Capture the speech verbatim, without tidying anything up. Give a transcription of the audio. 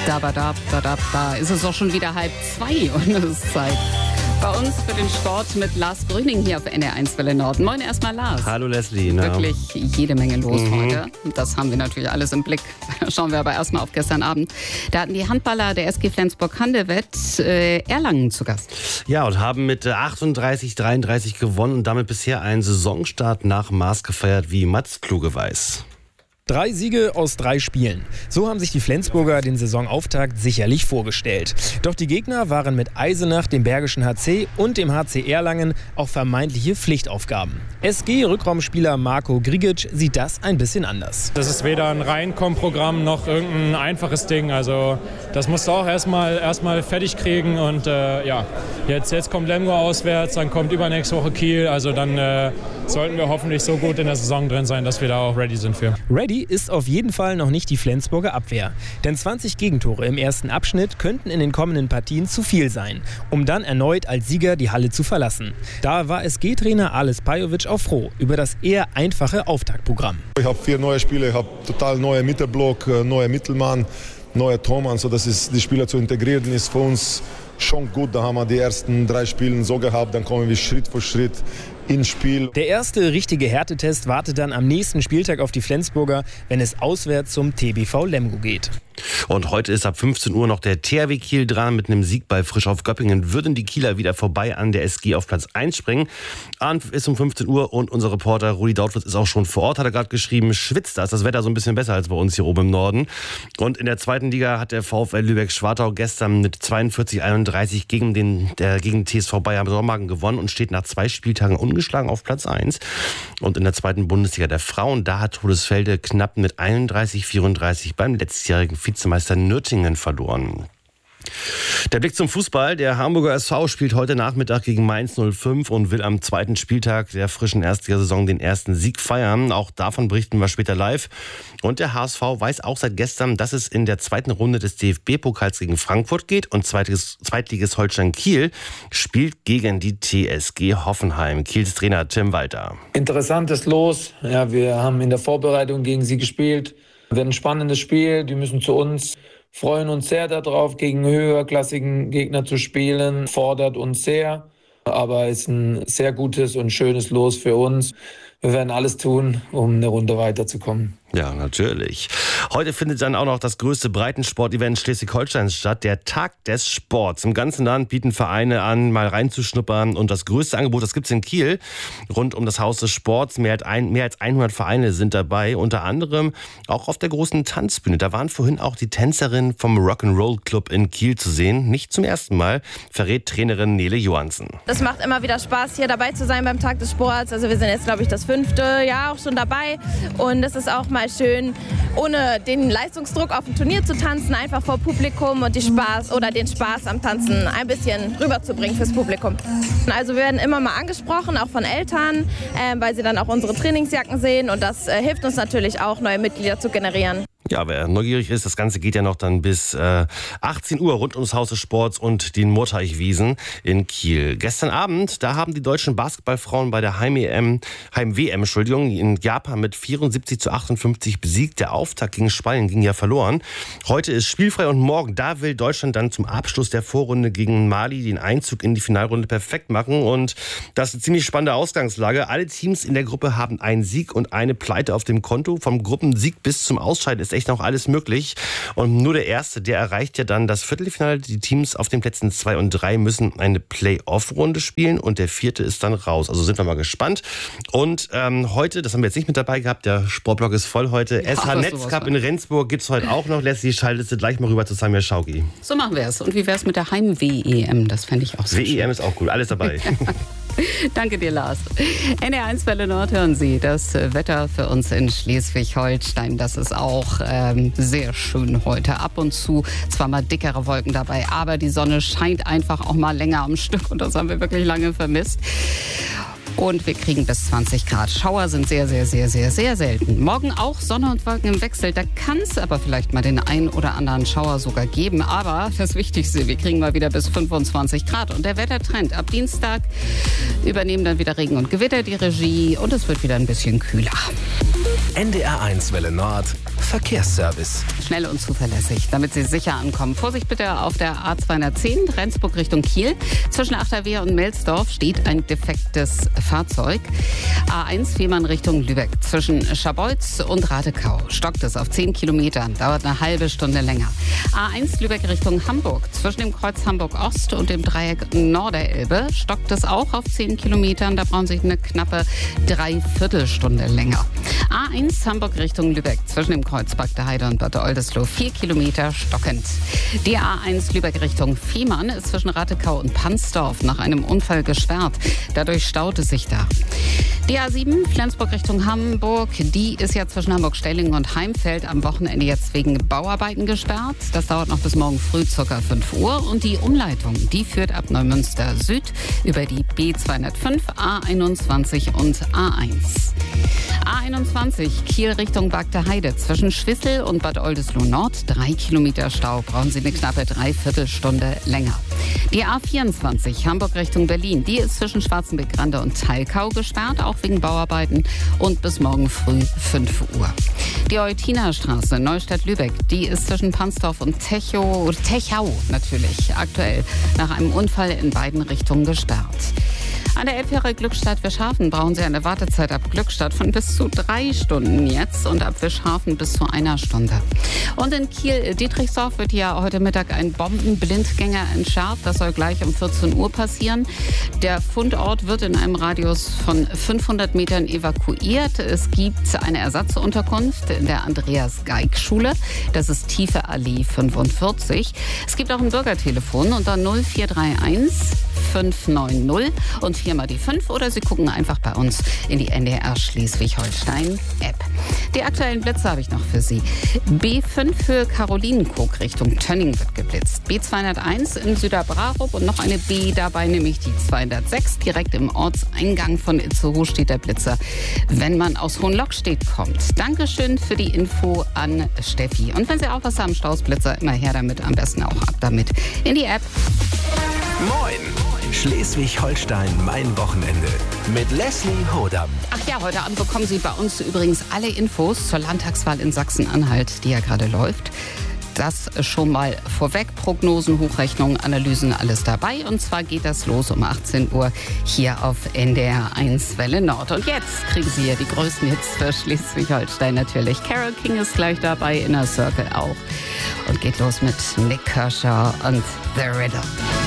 Da, da, da, da, da ist es auch schon wieder halb zwei und es ist Zeit bei uns für den Sport mit Lars Grüning hier auf N R eins Welle Nord. Moin erstmal Lars. Hallo Leslie. Na. Wirklich jede Menge los mhm. heute. Das haben wir natürlich alles im Blick. Schauen wir aber erstmal auf gestern Abend. Da hatten die Handballer der S G Flensburg-Handewitt äh, Erlangen zu Gast. Ja, und haben mit achtunddreißig dreiunddreißig gewonnen und damit bisher einen Saisonstart nach Maß gefeiert, wie Mats Kluge weiß. Drei Siege aus drei Spielen. So haben sich die Flensburger den Saisonauftakt sicherlich vorgestellt. Doch die Gegner waren mit Eisenach, dem Bergischen H C und dem H C Erlangen auch vermeintliche Pflichtaufgaben. S G-Rückraumspieler Marco Grigic sieht das ein bisschen anders. Das ist weder ein Reinkomm-Programm noch irgendein einfaches Ding. Also das musst du auch erstmal erstmal fertig kriegen. Und äh, ja, jetzt, jetzt kommt Lemgo auswärts, dann kommt übernächste Woche Kiel. Also dann äh, sollten wir hoffentlich so gut in der Saison drin sein, dass wir da auch ready sind für. Ready ist auf jeden Fall noch nicht die Flensburger Abwehr. Denn zwanzig Gegentore im ersten Abschnitt könnten in den kommenden Partien zu viel sein, um dann erneut als Sieger die Halle zu verlassen. Da war S G-Trainer Ales Pajovic auch froh über das eher einfache Auftaktprogramm. Ich habe vier neue Spieler, ich habe total neue Mittelblock, neue Mittelmann, neue Tormann, so dass es die Spieler zu integrieren ist für uns schon gut. Da haben wir die ersten drei Spiele so gehabt, dann kommen wir Schritt für Schritt ins Spiel. Der erste richtige Härtetest wartet dann am nächsten Spieltag auf die Flensburger, wenn es auswärts zum T B V Lemgo geht. Und heute ist ab fünfzehn Uhr noch der T H W Kiel dran. Mit einem Sieg bei Frisch auf Göppingen würden die Kieler wieder vorbei an der S G auf Platz eins springen. Anpfiff ist um fünfzehn Uhr und unser Reporter Rudi Dautwitz ist auch schon vor Ort, hat er gerade geschrieben. Schwitzt, da ist das Wetter so ein bisschen besser als bei uns hier oben im Norden. Und in der zweiten Liga hat der VfL Lübeck-Schwartau gestern mit zweiundvierzig einunddreißig gegen den der, gegen T S V Bayer Dormagen gewonnen und steht nach zwei Spieltagen ungeschlagen auf Platz eins. Und in der zweiten Bundesliga der Frauen, da hat Todesfelde knapp mit einunddreißig vierunddreißig beim letztjährigen Vizemeister Nürtingen verloren. Der Blick zum Fußball. Der Hamburger S V spielt heute Nachmittag gegen Mainz null fünf und will am zweiten Spieltag der frischen Erstligasaison den ersten Sieg feiern. Auch davon berichten wir später live. Und der H S V weiß auch seit gestern, dass es in der zweiten Runde des D F B-Pokals gegen Frankfurt geht. Und Zweitliges Holstein Kiel spielt gegen die T S G Hoffenheim. Kiels Trainer Tim Walter. Interessantes Los. Ja, wir haben in der Vorbereitung gegen sie gespielt. Wird ein spannendes Spiel. Die müssen zu uns. Freuen uns sehr darauf, gegen höherklassigen Gegner zu spielen. Fordert uns sehr, aber ist ein sehr gutes und schönes Los für uns. Wir werden alles tun, um eine Runde weiterzukommen. Ja, natürlich. Heute findet dann auch noch das größte Breitensport-Event Schleswig-Holsteins statt, der Tag des Sports. Im ganzen Land bieten Vereine an, mal reinzuschnuppern. Und das größte Angebot, das gibt's in Kiel, rund um das Haus des Sports. Mehr als, ein, mehr als hundert Vereine sind dabei, unter anderem auch auf der großen Tanzbühne. Da waren vorhin auch die Tänzerinnen vom Rock'n'Roll Club in Kiel zu sehen. Nicht zum ersten Mal, verrät Trainerin Nele Johansen. Es macht immer wieder Spaß, hier dabei zu sein beim Tag des Sports. Also wir sind jetzt, glaube ich, das fünfte Jahr auch schon dabei. Und es ist auch mal schön, ohne den Leistungsdruck auf dem Turnier zu tanzen, einfach vor Publikum und die Spaß oder den Spaß am Tanzen ein bisschen rüberzubringen fürs Publikum. Also wir werden immer mal angesprochen, auch von Eltern, äh, weil sie dann auch unsere Trainingsjacken sehen und das äh, hilft uns natürlich auch, neue Mitglieder zu generieren. Ja, wer neugierig ist, das Ganze geht ja noch dann bis äh, achtzehn Uhr rund ums Haus des Sports und den Murteichwiesen in Kiel. Gestern Abend, da haben die deutschen Basketballfrauen bei der Heim-W M, Heim-W M, Entschuldigung, in Japan mit vierundsiebzig zu achtundfünfzig besiegt. Der Auftakt gegen Spanien ging ja verloren. Heute ist spielfrei und morgen, da will Deutschland dann zum Abschluss der Vorrunde gegen Mali den Einzug in die Finalrunde perfekt machen. Und das ist eine ziemlich spannende Ausgangslage. Alle Teams in der Gruppe haben einen Sieg und eine Pleite auf dem Konto. Vom Gruppensieg bis zum Ausscheiden ist echt noch alles möglich. Und nur der Erste, der erreicht ja dann das Viertelfinale. Die Teams auf den Plätzen zwei und drei müssen eine Play-Off-Runde spielen und der Vierte ist dann raus. Also sind wir mal gespannt. Und ähm, heute, das haben wir jetzt nicht mit dabei gehabt, der Sportblock ist voll heute. Ja, S H Netzcup in Rendsburg gibt es heute auch noch. Leslie, schaltest du gleich mal rüber zu Samir Schauki. So machen wir es. Und wie wäre es mit der Heim-W E M? Das fände ich auch so W E M schön. ist auch cool, alles dabei. Danke dir, Lars. N R eins Welle Nord, hören Sie. Das Wetter für uns in Schleswig-Holstein, das ist auch ähm, sehr schön heute. Ab und zu zwar mal dickere Wolken dabei, aber die Sonne scheint einfach auch mal länger am Stück und das haben wir wirklich lange vermisst. Und wir kriegen bis zwanzig Grad. Schauer sind sehr, sehr, sehr, sehr, sehr selten. Morgen auch Sonne und Wolken im Wechsel. Da kann es aber vielleicht mal den einen oder anderen Schauer sogar geben. Aber das Wichtigste, wir kriegen mal wieder bis fünfundzwanzig Grad. Und der Wettertrend ab Dienstag übernehmen dann wieder Regen und Gewitter die Regie. Und es wird wieder ein bisschen kühler. N D R eins Welle Nord Verkehrsservice. Schnell und zuverlässig, damit Sie sicher ankommen. Vorsicht bitte auf der A zweihundertzehn, Rendsburg Richtung Kiel. Zwischen Achterwehr und Melsdorf steht ein defektes Fahrzeug. A eins Fehmarn Richtung Lübeck. Zwischen Scharbeutz und Radekau stockt es auf zehn Kilometern. Dauert eine halbe Stunde länger. A eins Lübeck Richtung Hamburg. Zwischen dem Kreuz Hamburg-Ost und dem Dreieck Norderelbe stockt es auch auf zehn Kilometern. Da brauchen Sie eine knappe Dreiviertelstunde länger. A eins Hamburg Richtung Lübeck. Zwischen dem Kreuz Bagde Heide und Bad Oldesloe vier Kilometer stockend. Die A eins Lübeck Richtung Fehmarn ist zwischen Radekau und Pansdorf nach einem Unfall gesperrt. Dadurch staut es sich da. Die A sieben Flensburg Richtung Hamburg, die ist ja zwischen Hamburg-Stellingen und Heimfeld am Wochenende jetzt wegen Bauarbeiten gesperrt. Das dauert noch bis morgen früh ca. fünf Uhr. Und die Umleitung, die führt ab Neumünster Süd über die B zweihundertfünf, A einundzwanzig und A eins. A einundzwanzig Kiel Richtung Bagde Heide. Zwischen Schwissel und Bad Oldesloe Nord drei Kilometer Stau. Brauchen Sie eine knappe Dreiviertelstunde länger. Die A vierundzwanzig Hamburg Richtung Berlin. Die ist zwischen Schwarzenbeck-Grande und Teilkau gesperrt, auch wegen Bauarbeiten und bis morgen früh fünf Uhr. Die Eutinerstraße Neustadt-Lübeck. Die ist zwischen Pansdorf und Techow, Techau natürlich aktuell nach einem Unfall in beiden Richtungen gesperrt. An der Elbfähre Glückstadt-Wischhafen brauchen Sie eine Wartezeit ab Glückstadt von bis zu drei Stunden jetzt und ab Wischhafen bis zu einer Stunde. Und in Kiel-Dietrichsdorf wird ja heute Mittag ein Bombenblindgänger entschärft. Das soll gleich um vierzehn Uhr passieren. Der Fundort wird in einem Radius von fünfhundert Metern evakuiert. Es gibt eine Ersatzunterkunft in der Andreas-Geig-Schule. Das ist Tiefe Allee fünfundvierzig. Es gibt auch ein Bürgertelefon unter null vier drei eins fünf neun null und viermal die fünf oder Sie gucken einfach bei uns in die N D R Schleswig-Holstein-App. Die aktuellen Blitze habe ich noch für Sie. B fünf für Karolinenkog Richtung Tönning wird geblitzt. B zweihunderteins in Süderbrarup und noch eine B dabei, nämlich die zweihundertsechs. Direkt im Ortseingang von Itzehoe steht der Blitzer, wenn man aus Hohenlockstedt kommt. Dankeschön für die Info an Steffi. Und wenn Sie auch was haben, Stausblitzer, immer her damit, am besten auch ab damit in die App. Moin! Schleswig-Holstein, mein Wochenende mit Leslie Hodam. Ach ja, heute Abend bekommen Sie bei uns übrigens alle Infos zur Landtagswahl in Sachsen-Anhalt, die ja gerade läuft. Das schon mal vorweg. Prognosen, Hochrechnungen, Analysen, alles dabei. Und zwar geht das los um achtzehn Uhr hier auf N D R eins Welle Nord. Und jetzt kriegen Sie ja die größten Hits für Schleswig-Holstein natürlich. Carole King ist gleich dabei, Inner Circle auch. Und geht los mit Nick Kershaw und The Rhythm.